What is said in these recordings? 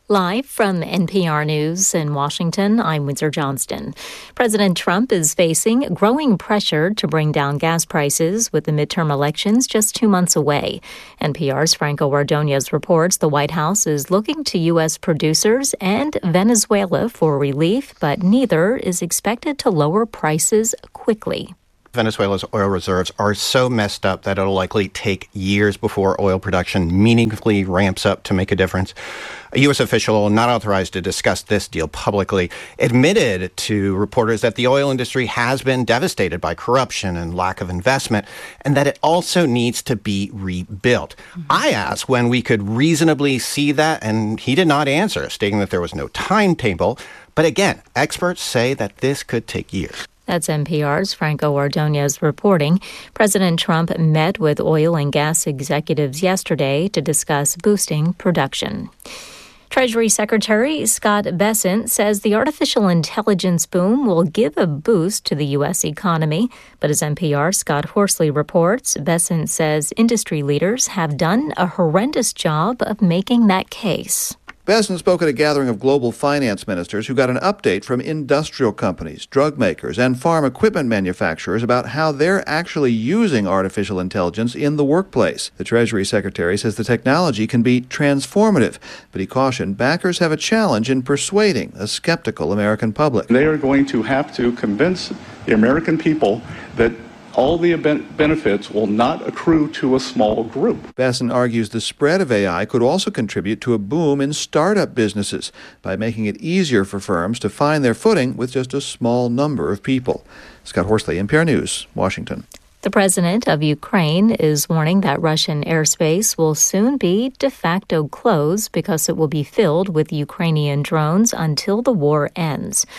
Live from NPR News in Washington, I'm Windsor Johnston. President Trump is facing growing pressure to bring down gas prices with the midterm elections just 2 months away. NPR's Franco Ordonez reports the White House is looking to U.S. producers and Venezuela for relief, but neither is expected to lower prices quickly. Venezuela's oil reserves are so messed up that it'll likely take years before oil production meaningfully ramps up to make a difference. A U.S. official not authorized to discuss this deal publicly admitted to reporters that the oil industry has been devastated by corruption and lack of investment, and that it also needs to be rebuilt. I asked when we could reasonably see that, and he did not answer, stating that there was no timetable. But again, experts say that this could take years. That's NPR's Franco Ordonez reporting. President Trump met with oil and gas executives yesterday to discuss boosting production. Treasury Secretary Scott Bessent says the artificial intelligence boom will give a boost to the U.S. economy. But as NPR's Scott Horsley reports, Bessent says industry leaders have done a horrendous job of making that case. Bessent spoke at a gathering of global finance ministers who got an update from industrial companies, drug makers, and farm equipment manufacturers about how they're actually using artificial intelligence in the workplace. The Treasury Secretary says the technology can be transformative, but he cautioned backers have a challenge in persuading a skeptical American public. They are going to have to convince the American people that all the benefits will not accrue to a small group. Bessent argues the spread of AI could also contribute to a boom in startup businesses by making it easier for firms to find their footing with just a small number of people. Scott Horsley, NPR News, Washington. The president of Ukraine is warning that Russian airspace will soon be de facto closed because it will be filled with Ukrainian drones until the war ends.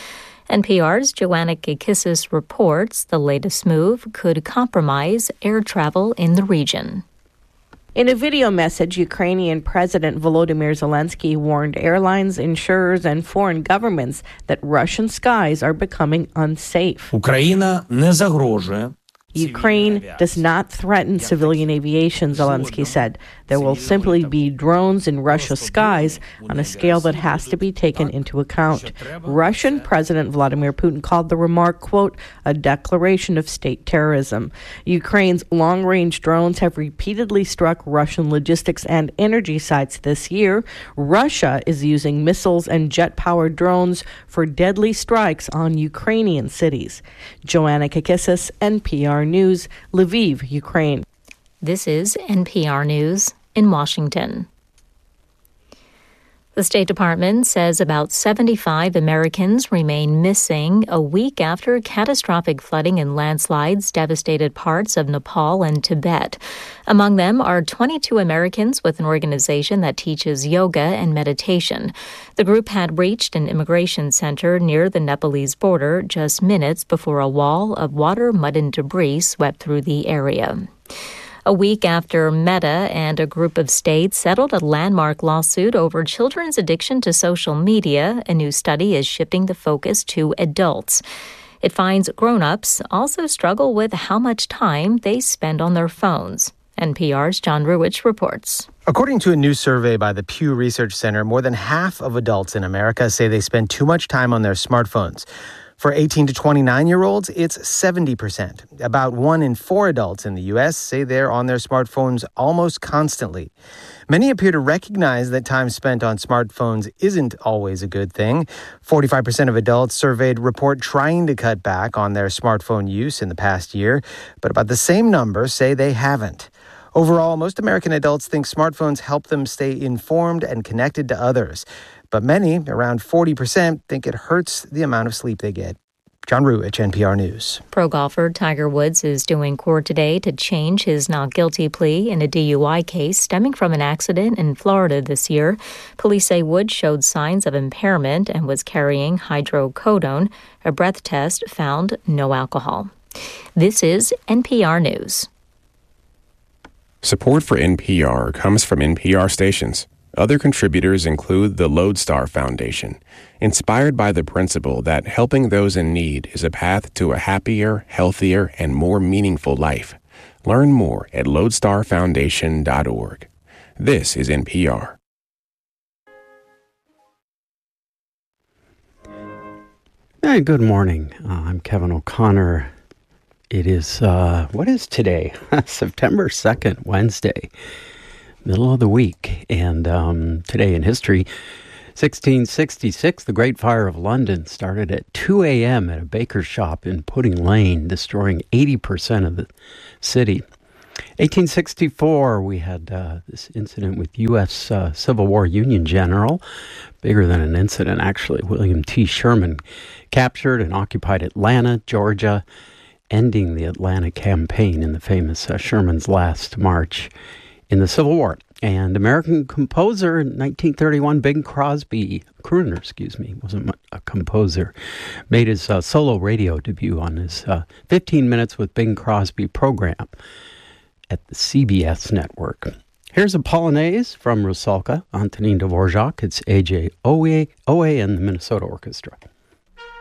NPR's Joanna Kikissis reports the latest move could compromise air travel in the region. In a video message, Ukrainian President Volodymyr Zelensky warned airlines, insurers, and foreign governments that Russian skies are becoming unsafe. Ukraine does not threaten civilian aviation, Zelensky said. There will simply be drones in Russia's skies on a scale that has to be taken into account. Russian President Vladimir Putin called the remark, quote, a declaration of state terrorism. Ukraine's long-range drones have repeatedly struck Russian logistics and energy sites this year. Russia is using missiles and jet-powered drones for deadly strikes on Ukrainian cities. Joanna Kikissis, NPR News, Lviv, Ukraine. This is NPR News in Washington. The State Department says about 75 Americans remain missing a week after catastrophic flooding and landslides devastated parts of Nepal and Tibet. Among them are 22 Americans with an organization that teaches yoga and meditation. The group had reached an immigration center near the Nepalese border just minutes before a wall of water, mud, and debris swept through the area. A week after Meta and a group of states settled a landmark lawsuit over children's addiction to social media, a new study is shifting the focus to adults. It finds grown-ups also struggle with how much time they spend on their phones. NPR's John Ruwitch reports. According to a new survey by the Pew Research Center, more than half of adults in America say they spend too much time on their smartphones. For 18 to 29-year-olds, it's 70%. About 1 in 4 adults in the U.S. say they're on their smartphones almost constantly. Many appear to recognize that time spent on smartphones isn't always a good thing. 45% of adults surveyed report trying to cut back on their smartphone use in the past year, but about the same number say they haven't. Overall, most American adults think smartphones help them stay informed and connected to others. But many, around 40%, think it hurts the amount of sleep they get. John Ruwitch, NPR News. Pro golfer Tiger Woods is due in court today to change his not guilty plea in a DUI case stemming from an accident in Florida this year. Police say Woods showed signs of impairment and was carrying hydrocodone. A breath test found no alcohol. This is NPR News. Support for NPR comes from NPR stations. Other contributors include the Lodestar Foundation, inspired by the principle that helping those in need is a path to a happier, healthier, and more meaningful life. Learn more at lodestarfoundation.org. This is NPR. Hey, good morning. I'm Kevin O'Connor. It is, what is today? September 2nd, Wednesday, middle of the week. And today in history, 1666, the Great Fire of London started at 2 a.m. at a baker's shop in Pudding Lane, destroying 80% of the city. 1864, we had this incident with U.S. Civil War Union general, bigger than an incident actually, William T. Sherman, captured and occupied Atlanta, Georgia, ending the Atlanta campaign in the famous Sherman's Last March in the Civil War. And American composer in 1931, Bing Crosby, crooner, wasn't a composer, made his solo radio debut on his 15 Minutes with Bing Crosby program at the CBS network. Here's a Polonaise from Rusalka, Antonin Dvorak. It's A.J. Owe and the Minnesota Orchestra.